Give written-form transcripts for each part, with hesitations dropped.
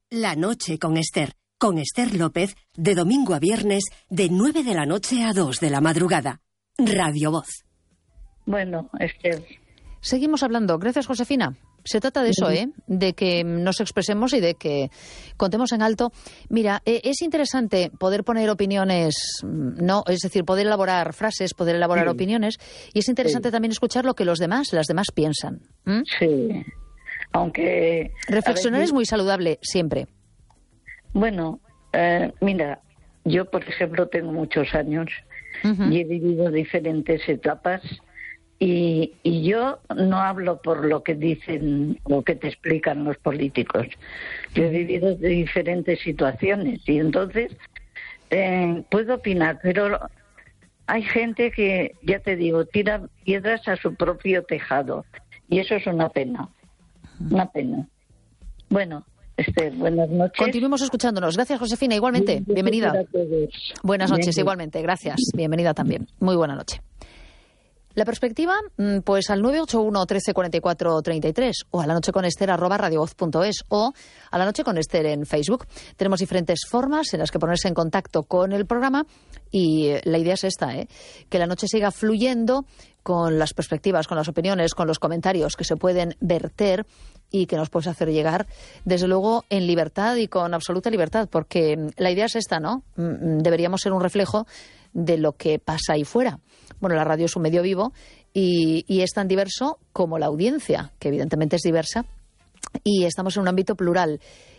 La noche con Esther López, de domingo a viernes, de 9 de la noche a 2 de la madrugada. Radio Voz. Bueno, Esther. Seguimos hablando. Gracias, Josefina. Se trata de eso, de que nos expresemos y de que contemos en alto. Mira, es interesante poder poner opiniones, no, es decir, poder elaborar frases, poder elaborar opiniones, y es interesante también escuchar lo que las demás piensan. Sí, aunque... Reflexionar es muy saludable, siempre. Bueno, mira, yo, por ejemplo, tengo muchos años y he vivido diferentes etapas. Y yo no hablo por lo que dicen o que te explican los políticos. Yo he vivido de diferentes situaciones y entonces puedo opinar, pero hay gente que, ya te digo, tira piedras a su propio tejado y eso es una pena, una pena. Bueno, buenas noches. Continuemos escuchándonos. Gracias, Josefina. Igualmente, bienvenida. Buenas noches, igualmente. Gracias. Bienvenida también. Muy buena noche. La perspectiva, pues al 981 13 44 33 o a la noche con Esther @radiovoz.es o a la noche con Esther en Facebook. Tenemos diferentes formas en las que ponerse en contacto con el programa y la idea es esta, que la noche siga fluyendo con las perspectivas, con las opiniones, con los comentarios que se pueden verter y que nos puedes hacer llegar, desde luego, en libertad y con absoluta libertad, porque la idea es esta, ¿no? Deberíamos ser un reflejo de lo que pasa ahí fuera. Bueno, la radio es un medio vivo y es tan diverso como la audiencia, que evidentemente es diversa, y estamos en un ámbito plural.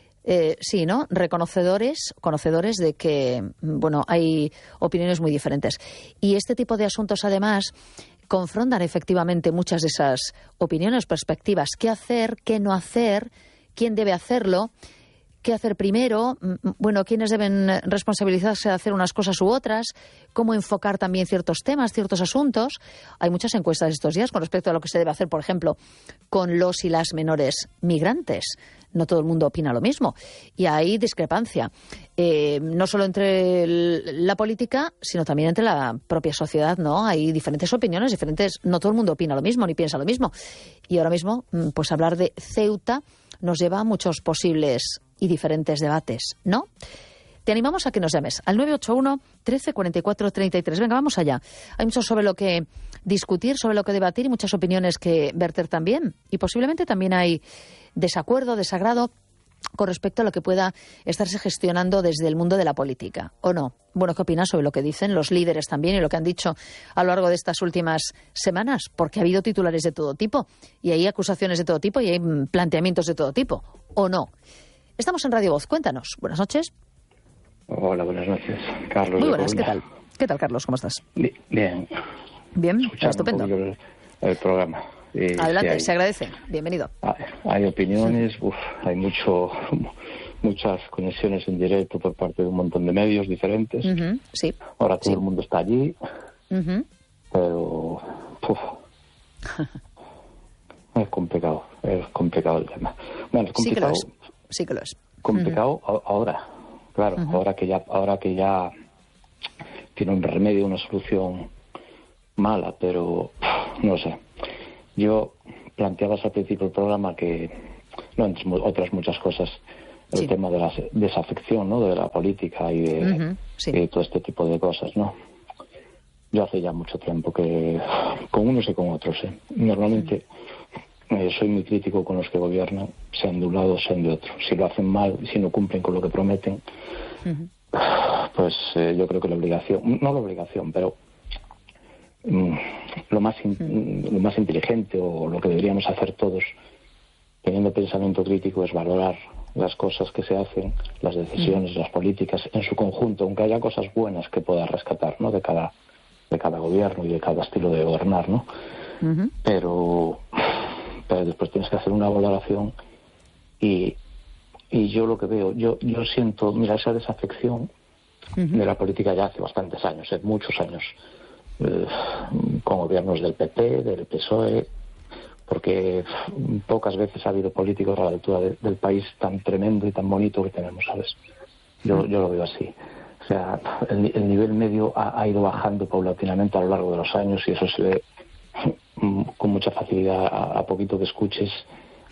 Sí, ¿no? Conocedores de que, bueno, hay opiniones muy diferentes. Y este tipo de asuntos, además, confrontan efectivamente muchas de esas opiniones, perspectivas. ¿Qué hacer? ¿Qué no hacer? ¿Quién debe hacerlo? ¿Qué hacer primero? Bueno, ¿quiénes deben responsabilizarse de hacer unas cosas u otras? ¿Cómo enfocar también ciertos temas, ciertos asuntos? Hay muchas encuestas estos días con respecto a lo que se debe hacer, por ejemplo, con los y las menores migrantes. No todo el mundo opina lo mismo. Y hay discrepancia, no solo entre la política, sino también entre la propia sociedad, ¿no? Hay diferentes opiniones, no todo el mundo opina lo mismo ni piensa lo mismo. Y ahora mismo, pues hablar de Ceuta nos lleva a muchos posibles y diferentes debates, ¿no? Te animamos a que nos llames al 981 13 44 33. Venga, vamos allá. Hay mucho sobre lo que discutir, sobre lo que debatir y muchas opiniones que verter también. Y posiblemente también hay desacuerdo, desagrado con respecto a lo que pueda estarse gestionando desde el mundo de la política, ¿o no? Bueno, ¿qué opinas sobre lo que dicen los líderes también y lo que han dicho a lo largo de estas últimas semanas? Porque ha habido titulares de todo tipo y hay acusaciones de todo tipo y hay planteamientos de todo tipo, ¿o no? Estamos en Radio Voz. Cuéntanos. Buenas noches. Hola, buenas noches. Carlos. Muy buenas. ¿Qué tal? ¿Qué tal, Carlos? ¿Cómo estás? Bien. Bien, estupendo. El programa. Adelante, se agradece. Bienvenido. Hay opiniones, hay muchas conexiones en directo por parte de un montón de medios diferentes. Sí. Ahora todo el mundo está allí, pero es complicado el tema. Bueno, es complicado. Sí que lo es. Complicado ahora, claro, ahora que ya tiene un remedio, una solución mala, pero no sé. Yo planteabas al principio del programa que, no, entre otras muchas cosas, el tema de la desafección, ¿no?, de la política y de todo este tipo de cosas, ¿no? Yo hace ya mucho tiempo que, con unos y con otros, normalmente soy muy crítico con los que gobiernan, sean de un lado o sean de otro. Si lo hacen mal, si no cumplen con lo que prometen, pues yo creo que pero lo más inteligente o lo que deberíamos hacer todos, teniendo pensamiento crítico, es valorar las cosas que se hacen, las decisiones, las políticas en su conjunto, aunque haya cosas buenas que pueda rescatar, ¿no?, de cada gobierno y de cada estilo de gobernar, ¿no? Pero después tienes que hacer una valoración y yo lo que veo, yo siento, mira, esa desafección de la política ya hace bastantes años, muchos años, con gobiernos del PP, del PSOE, porque pocas veces ha habido políticos a la altura del país tan tremendo y tan bonito que tenemos, ¿sabes? Yo lo veo así. O sea, el nivel medio ha ido bajando paulatinamente a lo largo de los años y eso se ve con mucha facilidad a poquito que escuches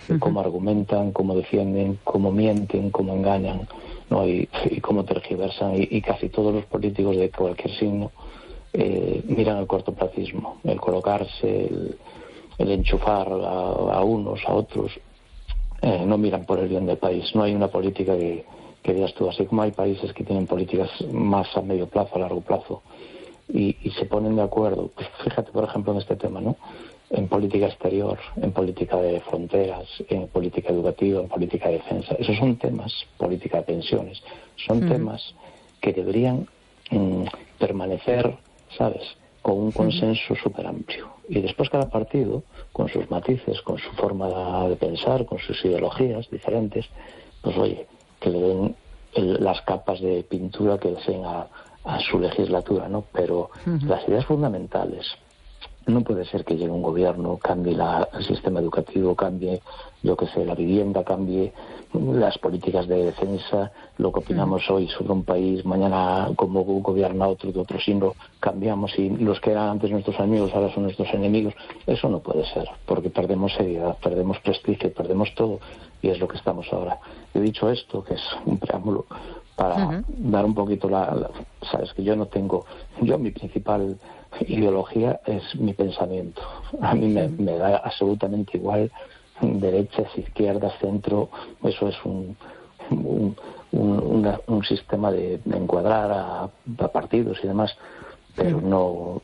cómo argumentan, cómo defienden, cómo mienten, cómo engañan, ¿no? y cómo tergiversan, y casi todos los políticos de cualquier signo miran el cortoplacismo, el colocarse, el enchufar a unos, a otros, no miran por el bien del país. No hay una política que digas tú, así como hay países que tienen políticas más a medio plazo, a largo plazo, y se ponen de acuerdo. Pues fíjate, por ejemplo, en este tema, ¿no? En política exterior, en política de fronteras, en política educativa, en política de defensa. Esos son temas, política de pensiones, son temas que deberían permanecer, ¿sabes?, con un consenso súper amplio. Y después cada partido, con sus matices, con su forma de pensar, con sus ideologías diferentes, pues oye, que le den las capas de pintura que deseen a su legislatura, ¿no? Pero las ideas fundamentales, no puede ser que llegue un gobierno, cambie el sistema educativo, cambie, yo qué sé, la vivienda, cambie las políticas de defensa, lo que opinamos hoy sobre un país, mañana como gobierna otro de otro signo, cambiamos y los que eran antes nuestros amigos ahora son nuestros enemigos. Eso no puede ser, porque perdemos seriedad, perdemos prestigio, perdemos todo, y es lo que estamos ahora. He dicho esto, que es un preámbulo, para dar un poquito sabes que yo mi principal ideología es mi pensamiento. A mí me da absolutamente igual derechas, izquierdas, centro. Eso es un sistema de encuadrar a partidos y demás, pero no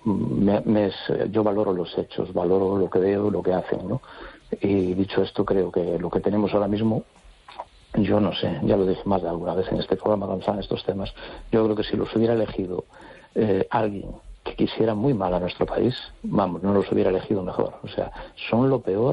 yo valoro los hechos, valoro lo que veo, lo que hacen, ¿no? Y dicho esto, creo que lo que tenemos ahora mismo, yo no sé, ya lo dije más de alguna vez en este programa cuando estaban estos temas, yo creo que si los hubiera elegido alguien que quisiera muy mal a nuestro país, vamos, no los hubiera elegido mejor. O sea, son lo peor,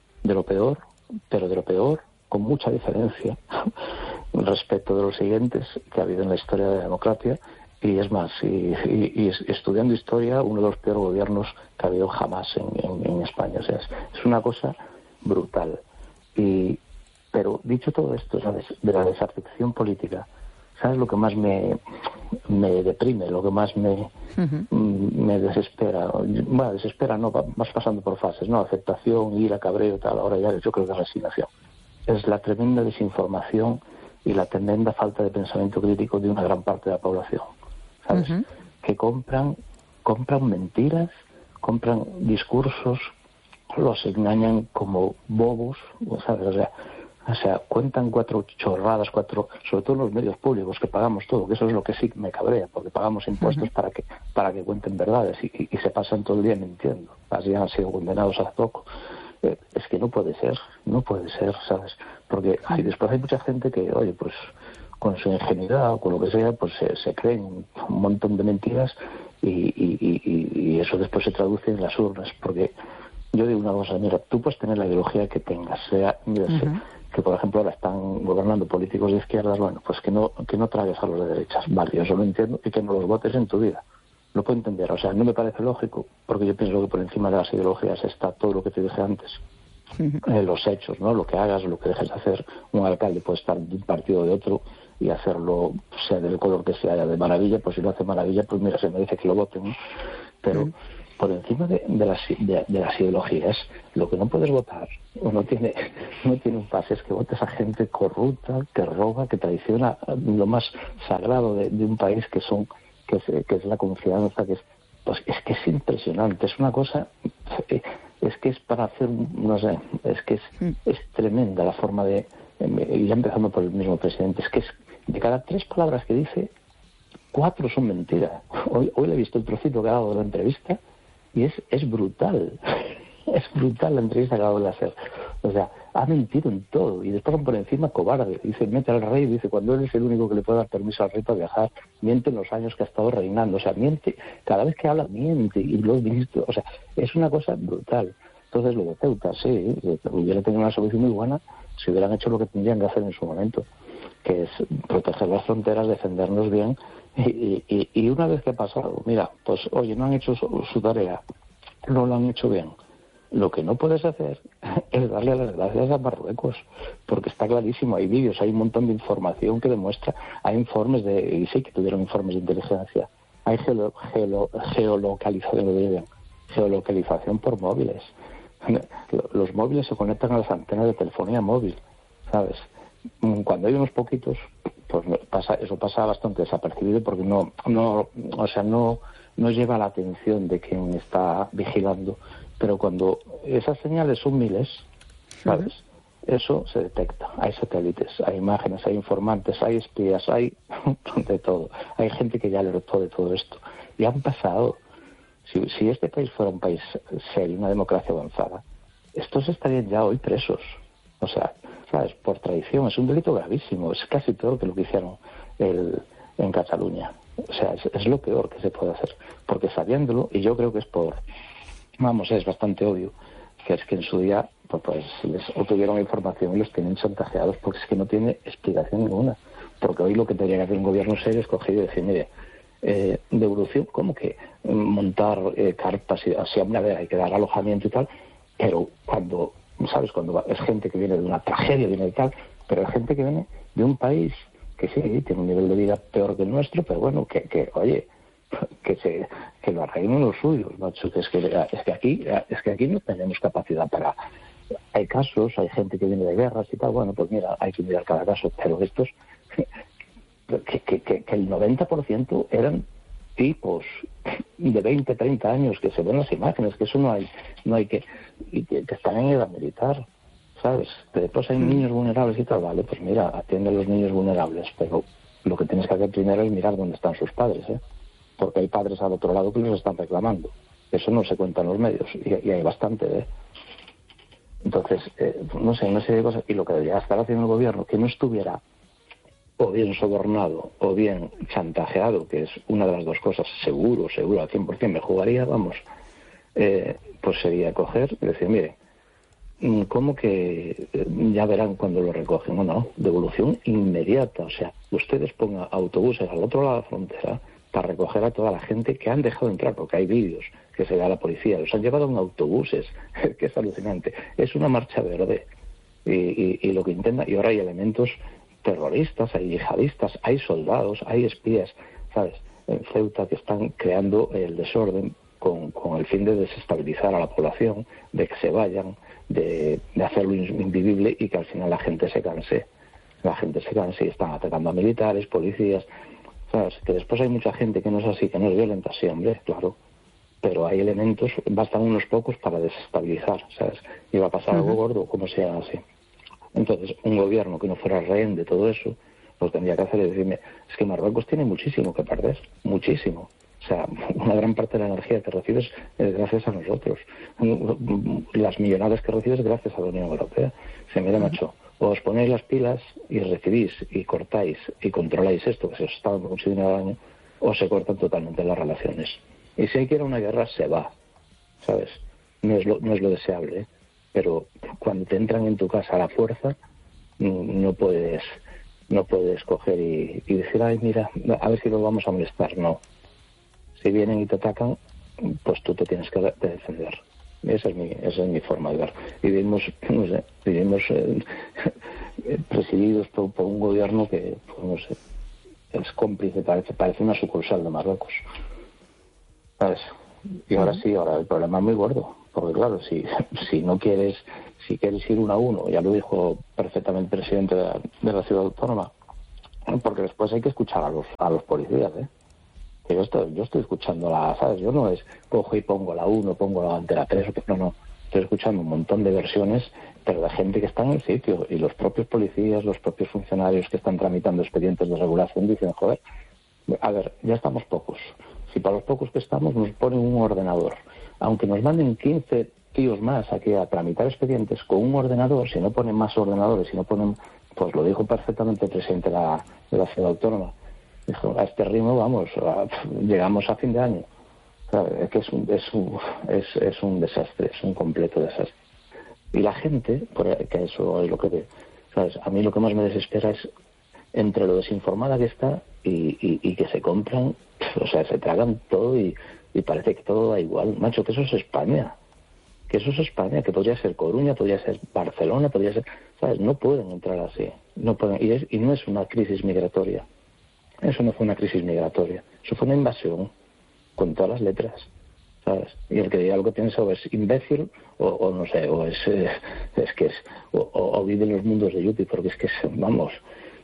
pero de lo peor, con mucha diferencia respecto de los siguientes que ha habido en la historia de la democracia. Y es más, y estudiando historia, uno de los peores gobiernos que ha habido jamás en España. O sea, es una cosa brutal. Pero dicho todo esto, ¿sabes?, de la desafección política, ¿sabes lo que más me deprime, lo que más me desespera? Bueno, desespera no, vas pasando por fases, ¿no? Aceptación, ira, cabreo, tal. Ahora ya yo creo que es resignación. Es la tremenda desinformación y la tremenda falta de pensamiento crítico de una gran parte de la población, ¿sabes? Que compran mentiras, compran discursos, los engañan como bobos, ¿sabes? O sea, cuentan 4 chorradas, sobre todo en los medios públicos que pagamos todo, que eso es lo que sí me cabrea, porque pagamos impuestos para que cuenten verdades y se pasan todo el día mintiendo. Así han sido condenados hace poco. Es que no puede ser, ¿sabes? Porque después hay mucha gente que, oye, pues con su ingenuidad o con lo que sea, pues se creen un montón de mentiras y eso después se traduce en las urnas. Porque yo digo una cosa, mira, tú puedes tener la ideología que tengas, que por ejemplo ahora están gobernando políticos de izquierdas, bueno, pues que no tragues a los de derechas, vale, yo eso lo entiendo, y que no los votes en tu vida. Lo puedo entender, o sea, no me parece lógico, porque yo pienso que por encima de las ideologías está todo lo que te dije antes, los hechos, ¿no? Lo que hagas, lo que dejes de hacer. Un alcalde puede estar de un partido o de otro y hacerlo, sea del color que sea, de maravilla, pues si lo hace maravilla, pues mira, se merece que lo voten, ¿no? Pero por encima de las ideologías, lo que no puedes votar o no tiene un pase es que votes a gente corrupta, que roba, que traiciona lo más sagrado de un país, que es la confianza, pues es que es impresionante, es una cosa, es que es para hacer, no sé, es que es tremenda la forma de, y ya empezando por el mismo presidente, es que es de cada 3 palabras que dice, 4 son mentiras. Hoy le he visto el trocito que ha dado de la entrevista y es brutal. Es brutal la entrevista que acabo de hacer. O sea, ha mentido en todo y después por encima cobarde. Dice, mete al rey, dice, cuando él es el único que le puede dar permiso al rey para viajar, miente en los años que ha estado reinando. O sea, miente, cada vez que habla miente, y los ministros, o sea, es una cosa brutal. Entonces lo de Ceuta, sí, hubiera tenido una solución muy buena si hubieran hecho lo que tendrían que hacer en su momento, que es proteger las fronteras, defendernos bien, y una vez que ha pasado, mira, pues oye, no han hecho su tarea, no lo han hecho bien. Lo que no puedes hacer es darle las gracias a Marruecos, porque está clarísimo, hay vídeos, hay un montón de información que demuestra, hay informes y sí que tuvieron informes de inteligencia, hay geolocalización por móviles. Los móviles se conectan a las antenas de telefonía móvil, ¿sabes? Cuando hay unos poquitos, pues eso pasa bastante desapercibido porque no lleva la atención de quien está vigilando. Pero cuando esas señales son miles, ¿sabes? Eso se detecta. Hay satélites, hay imágenes, hay informantes, hay espías, hay de todo. Hay gente que ya alertó de todo esto. Y han pasado. Si este país fuera un país serio, una democracia avanzada, estos estarían ya hoy presos. O sea, ¿sabes? Por traición. Es un delito gravísimo. Es casi peor que lo que hicieron en Cataluña. O sea, es lo peor que se puede hacer. Porque sabiéndolo, y yo creo que es es bastante obvio, que es que en su día pues les obtuvieron información y los tienen chantajeados, porque es que no tiene explicación ninguna. Porque hoy lo que tendría que hacer un gobierno serio es coger y decir, mire, devolución, ¿cómo que montar carpas? Y así hay que dar alojamiento y tal, pero cuando es gente que viene de una tragedia, viene de tal, pero es gente que viene de un país que sí, tiene un nivel de vida peor que el nuestro, pero bueno, que lo arreglen los suyos, macho, es que aquí no tenemos capacidad para. Hay casos, hay gente que viene de guerras y tal, bueno, pues mira, hay que mirar cada caso, pero estos que el 90% eran tipos de 20, 30 años, que se ven las imágenes, que eso no hay que están en edad militar, ¿sabes? Después hay niños vulnerables y tal, vale, pues mira, atiende a los niños vulnerables, pero lo que tienes que hacer primero es mirar dónde están sus padres, porque hay padres al otro lado que los están reclamando. Eso no se cuenta en los medios, y hay bastante, Entonces, no sé, una serie de cosas, y lo que debería estar haciendo el gobierno, que no estuviera o bien sobornado o bien chantajeado, que es una de las dos cosas, seguro, al 100% me jugaría, pues sería coger y decir, mire, ¿cómo que ya verán cuando lo recogen? No, devolución inmediata. O sea, ustedes pongan autobuses al otro lado de la frontera para recoger a toda la gente que han dejado entrar, porque hay vídeos que se da a la policía, los han llevado en autobuses, que es alucinante. Es una marcha verde. Y lo que intenta, y ahora hay elementos terroristas, hay yihadistas, hay soldados, hay espías, ¿sabes? En Ceuta, que están creando el desorden con el fin de desestabilizar a la población, de que se vayan, de hacerlo invivible y que al final la gente se canse y están atacando a militares, policías, ¿sabes? Que después hay mucha gente que no es así, que no es violenta, sí, hombre, claro, pero hay elementos, bastan unos pocos para desestabilizar, ¿sabes? Y va a pasar algo gordo, como sea así. Entonces, un gobierno que no fuera rehén de todo eso, lo que tendría que hacer es decirme, es que Marruecos tiene muchísimo que perder, muchísimo. O sea, una gran parte de la energía que recibes es gracias a nosotros. Las millonadas que recibes gracias a la Unión Europea. Se mira, macho, o os ponéis las pilas y recibís y cortáis y controláis esto que se os está dando mucho dinero al año, o se cortan totalmente las relaciones. Y si hay que ir a una guerra, se va, ¿sabes? No es lo deseable, pero cuando te entran en tu casa a la fuerza, no puedes coger y decir, ay, mira, a ver si los vamos a molestar. No. Si vienen y te atacan, pues tú te tienes que defender. Esa es mi forma de ver. Vivimos presididos por un gobierno que, pues, no sé, es cómplice, parece una sucursal de Marruecos, ¿sabes? Y ahora el problema es muy gordo, porque claro, si quieres ir 1 a 1, ya lo dijo perfectamente el presidente de la ciudad autónoma, porque después hay que escuchar a los policías, que yo estoy escuchando ¿sabes? Yo no es cojo y pongo la 1, pongo la ante la 3, no, estoy escuchando un montón de versiones, pero de gente que está en el sitio, y los propios policías, los propios funcionarios que están tramitando expedientes de regulación dicen, joder, a ver, ya estamos pocos. Si para los pocos que estamos nos ponen un ordenador, aunque nos manden 15 tíos más aquí a tramitar expedientes con un ordenador, si no ponen más ordenadores, si no ponen, pues lo dijo perfectamente el presidente de la ciudad autónoma, dijo, a este ritmo llegamos a fin de año. Es que es un desastre, es un completo desastre. Y la gente, que eso es lo que, ¿sabes? A mí lo que más me desespera es entre lo desinformada que está y que se compran, o sea, se tragan todo y parece que todo da igual. Macho, que eso es España. Que podría ser Coruña, podría ser Barcelona, podría ser, ¿sabes? No pueden entrar así, no pueden, y no es una crisis migratoria. Eso no fue una crisis migratoria, eso fue una invasión, con todas las letras. ¿sabes? Y el que diga lo que piensa o es imbécil o no sé, o o vive en los mundos de Yupi, porque es que vamos,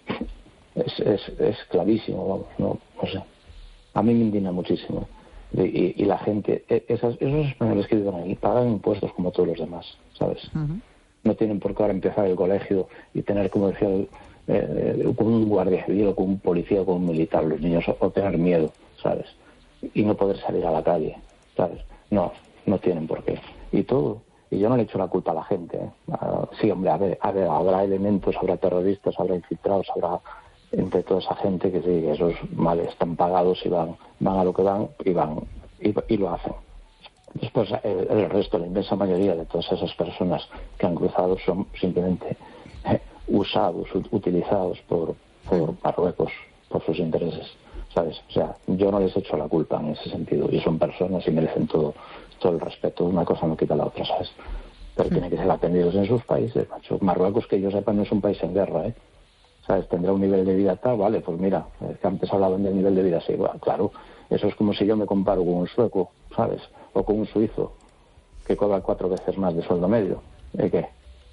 es clarísimo, vamos, no sé. A mí me indigna muchísimo. Y la gente, esos españoles que viven ahí pagan impuestos como todos los demás, ¿sabes? No tienen por qué ahora empezar el colegio y tener, como decía, con un guardia civil o con un policía o con un militar los niños, o tener miedo, ¿sabes? Y no poder salir a la calle, ¿sabes? No tienen por qué. Y yo no le echo la culpa a la gente, ¿eh? Sí, hombre, habrá elementos, habrá terroristas, habrá infiltrados, habrá entre toda esa gente que sí, esos males están pagados y van a lo que van y lo hacen. Después el resto, la inmensa mayoría de todas esas personas que han cruzado son simplemente usados, utilizados por Marruecos, por sus intereses, ¿sabes? O sea, yo no les echo la culpa en ese sentido, y son personas y merecen todo el respeto. Una cosa no quita la otra, ¿sabes? Pero tienen que ser atendidos en sus países, macho. Marruecos, que yo sepa, no es un país en guerra, ¿eh? ¿Sabes? Tendrá un nivel de vida tal, vale, pues mira, que antes hablaban del nivel de vida así, bueno, claro, eso es como si yo me comparo con un sueco, ¿sabes? O con un suizo, que cobra 4 veces más de sueldo medio. ¿De qué?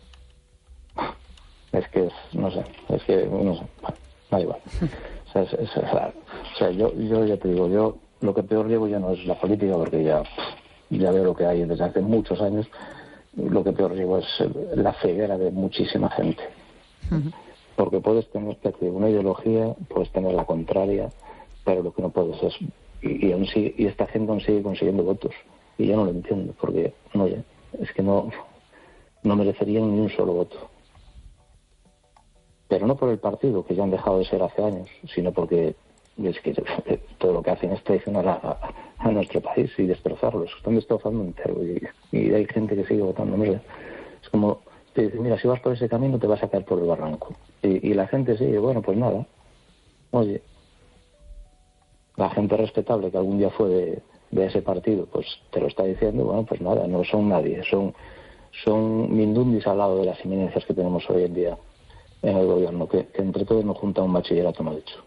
No sé, bueno, da igual. O sea, yo ya te digo, yo lo que peor llevo ya no es la política, porque ya veo lo que hay desde hace muchos años. Lo que peor llevo es la ceguera de muchísima gente. Porque puedes tener una ideología, puedes tener la contraria, pero lo que no puedes es... Y esta gente aún sigue consiguiendo votos. Y yo no lo entiendo, porque es que no merecerían ni un solo voto. Pero no por el partido, que ya han dejado de ser hace años, sino porque es que todo lo que hacen es traicionar a nuestro país y destrozarlo. Están destrozando entero. Y hay gente que sigue votando. No sé. Es como... te dice, mira, si vas por ese camino te vas a caer por el barranco. Y la gente sigue, bueno, pues nada. Oye, la gente respetable que algún día fue de ese partido, pues te lo está diciendo, bueno, pues nada, no son nadie. Son mindundis al lado de las eminencias que tenemos hoy en día en el gobierno, que entre todos nos junta un bachillerato mal hecho.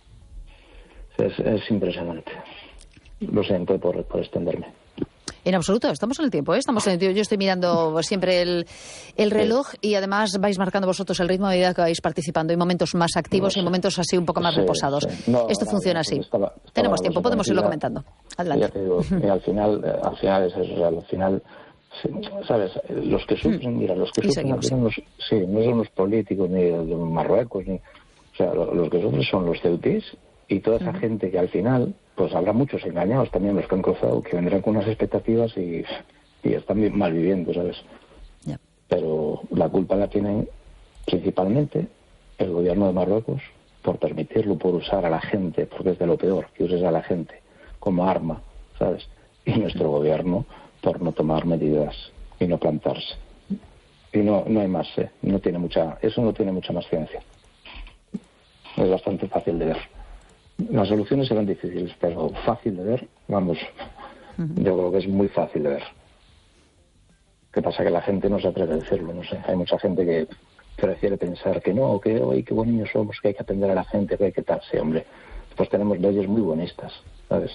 Es impresionante. Lo siento por extenderme. En absoluto, estamos en el tiempo, ¿eh? Yo estoy mirando siempre el reloj y además vais marcando vosotros el ritmo a medida que vais participando. Hay momentos más activos y momentos así un poco más reposados. Esto funciona así. Tenemos tiempo, podemos irlo comentando. Adelante. Ya te digo, y al final es eso, al final, ¿sabes? Los que sufren, mira, los que sufren no son los políticos ni los Marruecos, o sea, los que sufren son los ceutíes y toda esa gente que al final... pues habrá muchos engañados también, los que han cruzado, que vendrán con unas expectativas y están mal viviendo, ¿sabes? Yeah. Pero la culpa la tienen principalmente el gobierno de Marruecos por permitirlo, por usar a la gente, porque es de lo peor, que uses a la gente como arma, ¿sabes? Y nuestro gobierno por no tomar medidas y no plantarse. Y no hay más, eso no tiene mucha más ciencia. Es bastante fácil de ver. Las soluciones serán difíciles, pero fácil de ver, vamos, yo creo que es muy fácil de ver. ¿Qué pasa? Que la gente no se atreve a decirlo, no sé. Hay mucha gente que prefiere pensar que no, que hoy qué buenos niños somos, que hay que atender a la gente, que hay que tal. Sí, hombre, pues tenemos leyes muy buenistas, ¿sabes?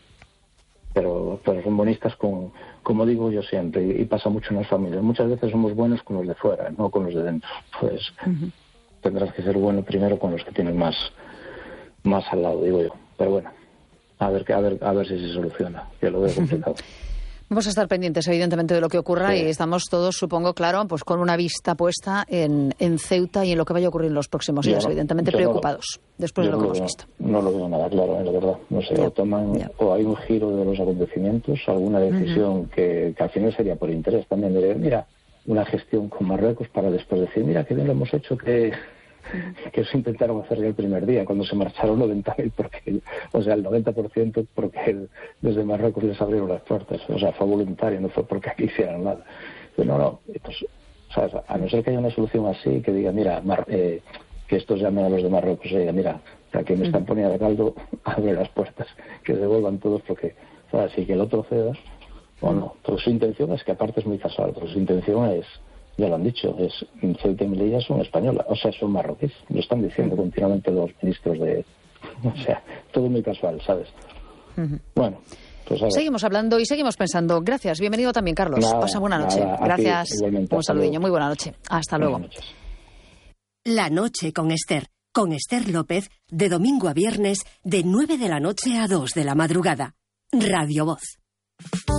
Pero son buenistas como digo yo siempre, y pasa mucho en las familias. Muchas veces somos buenos con los de fuera, no con los de dentro. Pues tendrás que ser bueno primero con los que tienes más al lado, digo yo. Pero bueno, a ver si se soluciona, que lo veo complicado. Vamos a estar pendientes, evidentemente, de lo que ocurra y estamos todos, supongo, claro, pues con una vista puesta en Ceuta y en lo que vaya a ocurrir en los próximos días, evidentemente preocupados, después de lo que hemos visto. No lo veo nada claro, la verdad. No sé, o hay un giro de los acontecimientos, alguna decisión que al final sería por interés también de, mira, una gestión con Marruecos para después decir, mira, qué bien lo hemos hecho, que eso intentaron hacer ya el primer día, cuando se marcharon 90.000, el 90% porque desde Marruecos les abrieron las puertas, o sea, fue voluntario, no fue porque aquí hicieran nada. Pero no, pues, ¿sabes? A no ser que haya una solución así, que diga, mira, que estos llamen a los de Marruecos y digan, mira, que me están poniendo a caldo, abre las puertas, que se vuelvan todos, porque, ¿sabes? Si que el otro ceda, o no. Pues su intención es que aparte es muy casual, pero su intención es, ya lo han dicho, Ceuta y Melilla son españolas, o sea, son marroquíes, lo están diciendo continuamente los ministros o sea, todo muy casual, ¿sabes? Bueno. Pues seguimos hablando y seguimos pensando. Gracias, bienvenido también, Carlos. Pasa buena noche. Gracias. Un saludiño, muy buena noche. Hasta luego. La noche con Esther López, de domingo a viernes, de 9 de la noche a 2 de la madrugada. Radio Voz.